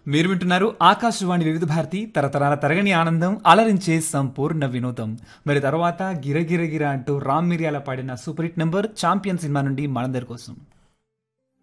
మీరు వింటున్నారు ఆకాశవాణి వివిధ భారతి తరతరాల తరగని ఆనందం అలరించే సంపూర్ణ వినోదం. మరి తర్వాత గిరగిరగిర అంటూ రామ్ మిరియాల పాడిన super hit number champion cinema నుండి మనందరి కోసం.